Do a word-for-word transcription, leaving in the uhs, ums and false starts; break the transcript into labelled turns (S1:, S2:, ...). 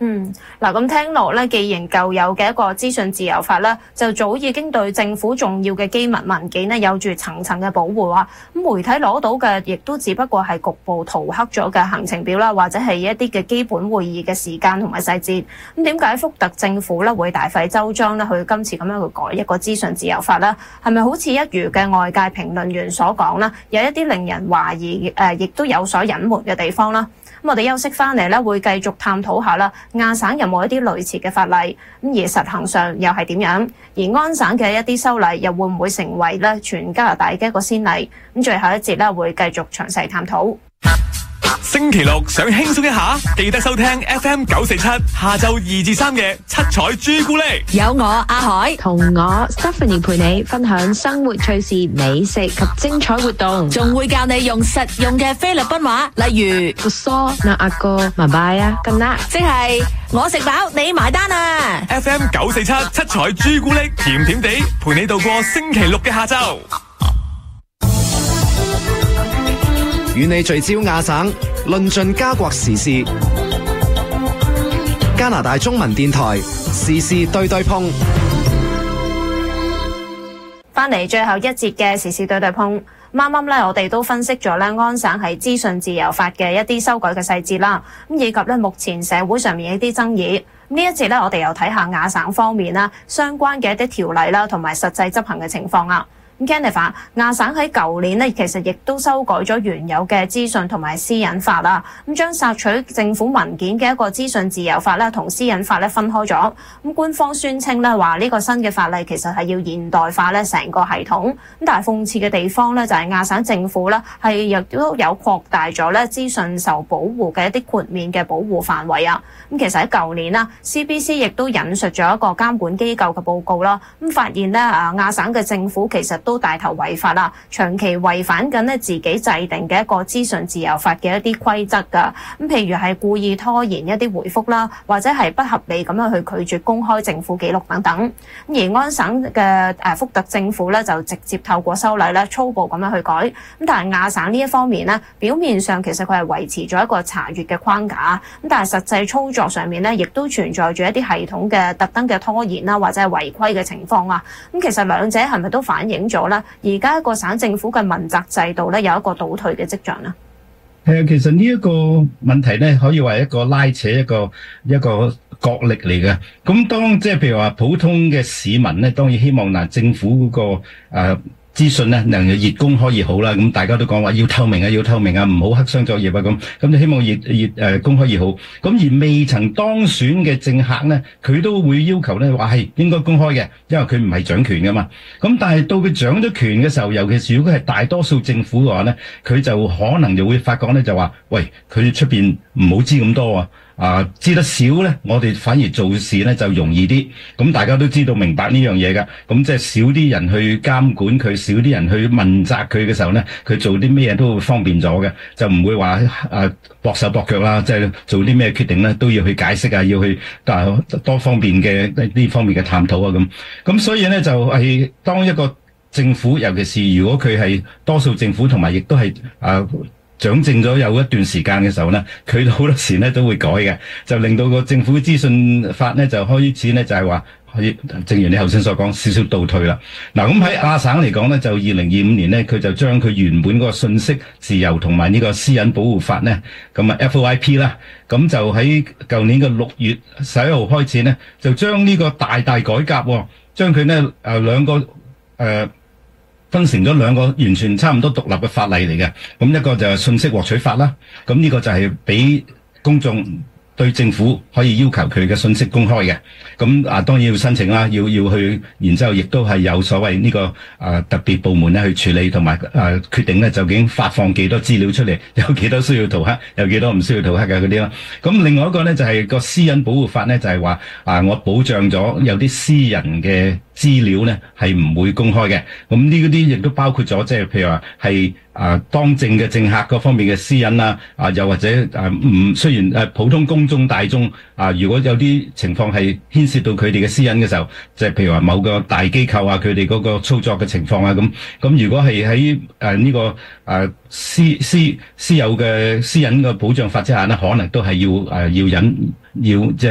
S1: 嗯，嗱咁聽落咧，既然舊有嘅一個資訊自由法咧，就早已經對政府重要嘅機密文件咧有住層層嘅保護啊。咁媒體攞到嘅，亦都只不過係局部塗黑咗嘅行程表啦，或者係一啲嘅基本會議嘅時間同埋細節。咁點解福特政府咧會大費周章咧去今次咁樣去改一個資訊自由法咧？係咪好似一如嘅外界評論員所講啦，有一啲令人懷疑誒，亦都有所隱瞞嘅地方啦？咁我哋休息翻嚟咧，會繼續探討下啦。亞省有冇一啲類似嘅法例？咁而實行上又係點樣？而安省嘅一啲修例又會唔會成為咧全加拿大嘅一個先例？咁最後一節咧會繼續詳細探討。
S2: 星期六想輕鬆一下，記得收聽 F M 九四七下晝二至三嘅七彩朱古力。
S3: 有我阿海
S4: 同我 Stephanie 陪你分享生活趣事、美食及精彩活動，
S3: 仲會教你用實用嘅菲律賓話，例如
S4: 不梳那阿哥麻拜啊咁啦，
S3: 即係我食飽你埋單啊。
S2: F M 九四七七彩朱古力，甜甜地陪你度過星期六嘅下晝。
S5: 與你聚焦亞省，論盡加國時事。加拿大中文電台時事對對碰。
S1: 翻嚟最後一節嘅時事對對碰，啱啱咧我哋都分析咗咧安省係資訊自由法嘅一啲修改嘅細節啦，咁以及咧目前社會上面一啲爭議。呢一節咧我哋又睇下亞省方面啦，相關嘅一啲條例啦，同埋實際執行嘅情況啊。Jennifer， 亞省喺舊年咧，其實亦都修改咗原有嘅資訊同埋私隱法啦，咁將索取政府文件嘅一個資訊自由法咧，同私隱法咧分開咗。咁官方宣稱咧話呢個新嘅法例其實係要現代化咧成個系統，咁但係諷刺嘅地方咧就係亞省政府咧係亦都有擴大咗咧資訊受保護嘅一啲豁免嘅保護範圍啊。咁其實喺舊年啦 ，C B C 亦都引述咗一個監管機構嘅報告啦，咁發現咧啊亞省嘅政府其實都都帶頭違法啦，長期違反緊咧自己制定嘅一個資訊自由法嘅一啲規則噶。咁譬如係故意拖延一啲回覆啦，或者係不合理咁樣去拒絕公開政府記錄等等。而安省嘅誒福特政府咧就直接透過修例咧粗暴咁樣去改。咁但係亞省呢一方面咧，表面上其實佢係維持咗一個查閱嘅框架，咁但係實際操作上面咧，亦都存在住一啲系統嘅特登嘅拖延啦，或者係違規嘅情況啊。咁其實兩者係咪都反映咗而家一個省政府嘅問責制度咧，有一個倒退嘅跡象咧。
S6: 係啊，其實呢一個問題咧，可以話一個拉扯，一個一個角力嚟嘅。咁當即係譬如話普通嘅市民咧，當然希望嗱政府嗰、那個誒。呃資訊咧能夠越公開越好啦，咁大家都講話要透明啊，要透明啊，唔好黑箱作業啊，咁咁就希望越越誒、呃、公開越好。咁而未曾當選嘅政客咧，佢都會要求咧話係應該公開嘅，因為佢唔係掌權噶嘛。咁但係到佢掌咗權嘅時候，尤其是如果係大多數政府嘅話咧，佢就可能就會發覺咧就話，喂，佢出邊唔好知咁多啊。啊，知得少咧，我哋反而做事咧就容易啲。咁大家都知道明白呢樣嘢㗎。咁即係少啲人去監管佢，少啲人去問責佢嘅時候咧，佢做啲咩嘢都會方便咗嘅，就唔會話啊駁手駁腳啦。即係做啲咩決定咧都要去解釋啊，要去啊多方面嘅呢方面嘅探討啊咁。咁所以咧就係當一個政府，尤其是如果佢係多數政府，同埋亦都係啊。掌政咗有一段時間嘅時候咧，佢好多時咧都會改嘅，就令到個政府資訊法咧就開始咧就係話，正如你頭先所講，少少倒退啦。嗱，咁喺亞省嚟講咧，就二零二五年咧，佢就將佢原本嗰個信息自由同埋呢個私隱保護法咧，咁啊 F O I P 啦，咁就喺舊年嘅六月十一號開始咧，就將呢個大大改革，將佢咧誒兩個誒。呃分成咗兩個完全差唔多獨立嘅法例嚟嘅，咁一個就係信息獲取法啦，咁呢個就係俾公眾對政府可以要求佢嘅信息公開嘅，咁啊當然要申請啦，要要去，然之後亦都係有所謂呢、這個啊特別部門咧去處理，同埋啊決定咧究竟發放幾多資料出嚟，有幾多需要塗黑，有幾多唔需要塗黑嘅嗰啲啦。咁另外一個咧就係、是、個私隱保護法咧，就係、是、話啊我保障咗有啲私人嘅資料咧係唔會公開嘅，咁呢啲亦都包括咗即係譬如話係啊當政嘅政客嗰方面嘅私隱啦，啊又或者啊唔雖然誒普通公眾大眾啊，如果有啲情況係牽涉到佢哋嘅私隱嘅時候，即係譬如話某個大機構啊，佢哋嗰個操作嘅情況啊，咁咁如果係喺誒呢個誒私私私有嘅私隱嘅保障法之下咧，可能都係要誒要忍要即係。